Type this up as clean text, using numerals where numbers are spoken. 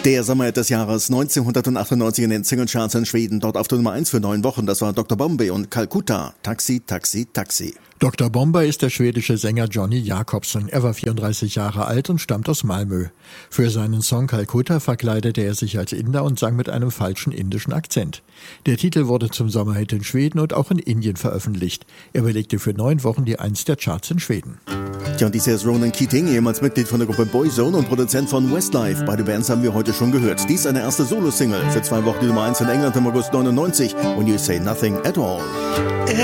Der Sommerhit des Jahres 1998 in den Singlecharts in Schweden, dort auf der Nummer 1 für 9 Wochen. Das war Dr. Bombay und Calcutta. Taxi, Taxi, Taxi. Dr. Bombay ist der schwedische Sänger Johnny Jacobsen. Er war 34 Jahre alt und stammt aus Malmö. Für seinen Song Calcutta verkleidete er sich als Inder und sang mit einem falschen indischen Akzent. Der Titel wurde zum Sommerhit in Schweden und auch in Indien veröffentlicht. Er belegte für 9 Wochen die 1 der Charts in Schweden. Tja, und dies hier ist Ronan Keating, ehemals Mitglied von der Gruppe Boyzone und Produzent von Westlife. Beide Bands haben wir heute schon gehört. Dies ist eine erste Solo-Single. Für 2 Wochen die Nummer 1 in England im August 99. When You Say Nothing at All.